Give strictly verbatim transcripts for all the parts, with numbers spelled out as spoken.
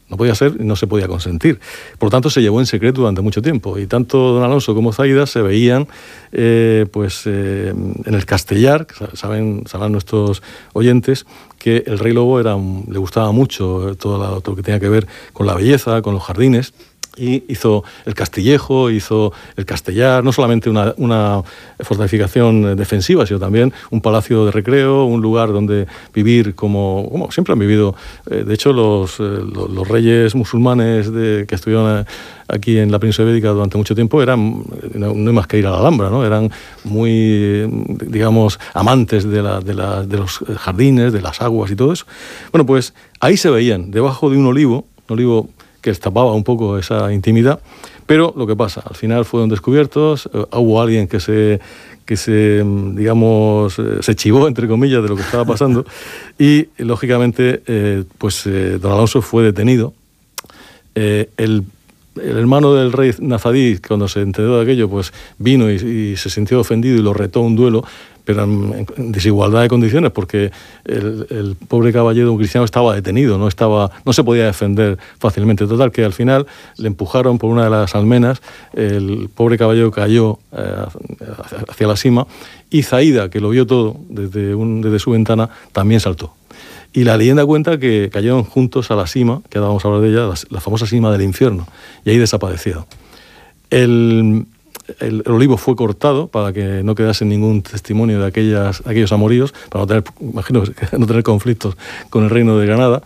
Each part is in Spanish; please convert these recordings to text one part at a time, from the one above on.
No podía ser y no se podía consentir. Por lo tanto, se llevó en secreto durante mucho tiempo. Y tanto don Alonso como Zaida se veían eh, pues, eh, en el Castellar, saben, sabrán nuestros oyentes, que el rey lobo era, le gustaba mucho todo lo, todo lo que tenía que ver con la belleza, con los jardines. Y hizo el Castillejo, hizo el Castellar, no solamente una, una fortificación defensiva, sino también un palacio de recreo, un lugar donde vivir como, como siempre han vivido. Eh, de hecho, los, eh, los, los reyes musulmanes de, que estuvieron aquí en la península ibérica durante mucho tiempo eran, no, no hay más que ir a la Alhambra, ¿no? Eran muy, digamos, amantes de, la, de, la, de los jardines, de las aguas y todo eso. Bueno, pues ahí se veían, debajo de un olivo, un olivo que tapaba un poco esa intimidad, pero lo que pasa, al final fueron descubiertos, eh, hubo alguien que se, que se, digamos, eh, se chivó, entre comillas, de lo que estaba pasando, y, lógicamente, eh, pues eh, don Alonso fue detenido. Eh, el, el hermano del rey Nazadí, cuando se enteró de aquello, pues vino y, y se sintió ofendido y lo retó a un duelo, pero en, en desigualdad de condiciones, porque el, el pobre caballero cristiano estaba detenido, no, estaba, no se podía defender fácilmente. Total, que al final le empujaron por una de las almenas, el pobre caballero cayó eh, hacia la cima, y Zaida, que lo vio todo desde, un, desde su ventana, también saltó. Y la leyenda cuenta que cayeron juntos a la cima, que ahora vamos a hablar de ella, la, la famosa cima del infierno, y ahí desaparecieron. El... El, el olivo fue cortado para que no quedase ningún testimonio de aquellas, aquellos amoríos, para no tener, imagino, no tener conflictos con el reino de Granada.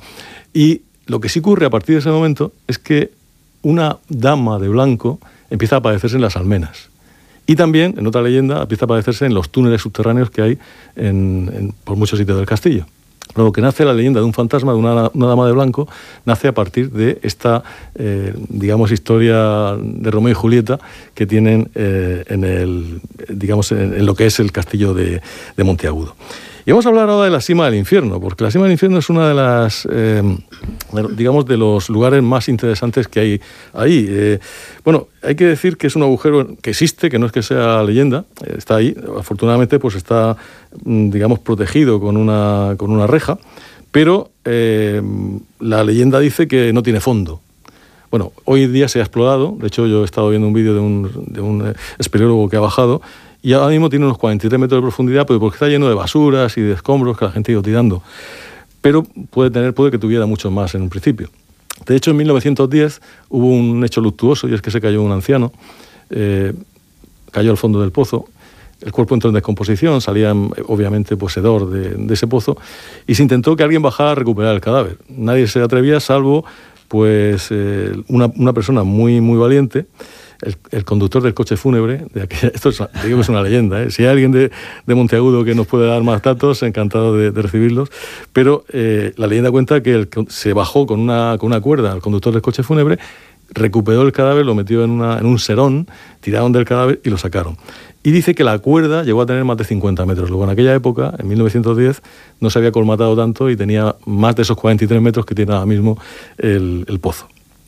Y lo que sí ocurre a partir de ese momento es que una dama de blanco empieza a aparecerse en las almenas. Y también, en otra leyenda, empieza a aparecerse en los túneles subterráneos que hay en, en, por muchos sitios del castillo. Lo que nace la leyenda de un fantasma, de una, una dama de blanco, nace a partir de esta, eh, digamos, historia de Romeo y Julieta que tienen eh, en, el, digamos, en, en lo que es el castillo de, de Monteagudo. Y vamos a hablar ahora de la cima del infierno, porque la cima del infierno es una de las, eh, digamos, de los lugares más interesantes que hay ahí. Eh, bueno, hay que decir que es un agujero que existe, que no es que sea leyenda, eh, está ahí. Afortunadamente, pues está, digamos, protegido con una, con una reja, pero eh, la leyenda dice que no tiene fondo. Bueno, hoy día se ha explorado. De hecho, yo he estado viendo un vídeo de un, de un espeleólogo que ha bajado, y ahora mismo tiene unos cuarenta y tres metros de profundidad, pero porque está lleno de basuras y de escombros que la gente ha ido tirando. Pero puede tener, puede que tuviera mucho más en un principio. De hecho, en mil novecientos diez hubo un hecho luctuoso, y es que se cayó un anciano, eh, cayó al fondo del pozo, el cuerpo entró en descomposición, salía obviamente pues, hedor de, de ese pozo, y se intentó que alguien bajara a recuperar el cadáver. Nadie se atrevía, salvo pues, eh, una, una persona muy, muy valiente. El, el conductor del coche fúnebre, de aquella, esto es, digo que es una leyenda, ¿eh? Si hay alguien de, de Monteagudo que nos puede dar más datos, encantado de, de recibirlos, pero eh, la leyenda cuenta que el, se bajó con una, con una cuerda al conductor del coche fúnebre, recuperó el cadáver, lo metió en, una, en un serón, tiraron del cadáver y lo sacaron. Y dice que la cuerda llegó a tener más de cincuenta metros. Luego, en aquella época, en mil novecientos diez, no se había colmatado tanto y tenía más de esos cuarenta y tres metros que tiene ahora mismo el, el pozo.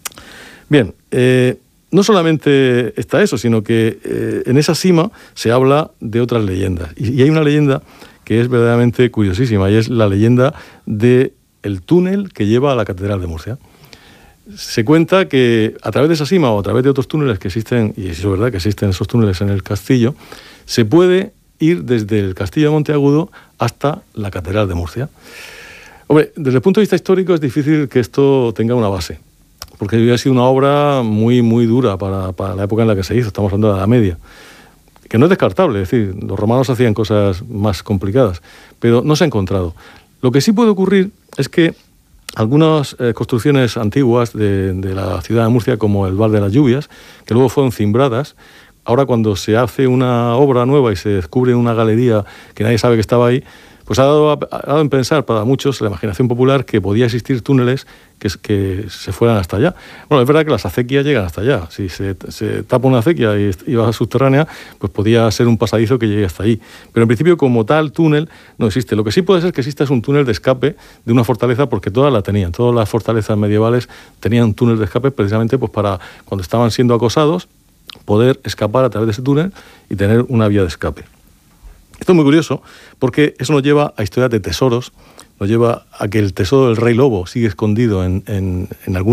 Bien, eh, no solamente está eso, sino que eh, en esa cima se habla de otras leyendas. Y, y hay una leyenda que es verdaderamente curiosísima, y es la leyenda del túnel que lleva a la Catedral de Murcia. Se cuenta que a través de esa cima o a través de otros túneles que existen, y es verdad que existen esos túneles en el castillo, se puede ir desde el castillo de Monteagudo hasta la Catedral de Murcia. Hombre, desde el punto de vista histórico es difícil que esto tenga una base, porque había sido una obra muy, muy dura para, para la época en la que se hizo, estamos hablando de la Edad Media, que no es descartable, es decir, los romanos hacían cosas más complicadas, pero no se ha encontrado. Lo que sí puede ocurrir es que algunas eh, construcciones antiguas de, de la ciudad de Murcia, como el Val de las Lluvias, que luego fueron cimbradas, ahora cuando se hace una obra nueva y se descubre una galería que nadie sabe que estaba ahí, pues ha dado, ha dado en pensar para muchos, la imaginación popular, que podía existir túneles que, que se fueran hasta allá. Bueno, es verdad que las acequias llegan hasta allá. Si se, se tapa una acequia y, y va subterránea, pues podía ser un pasadizo que llegue hasta ahí. Pero en principio, como tal túnel, no existe. Lo que sí puede ser que exista es un túnel de escape de una fortaleza, porque todas la tenían. Todas las fortalezas medievales tenían túneles de escape precisamente pues para, cuando estaban siendo acosados, poder escapar a través de ese túnel y tener una vía de escape. Esto es muy curioso porque eso nos lleva a historias de tesoros, nos lleva a que el tesoro del rey lobo sigue escondido en, en, en algún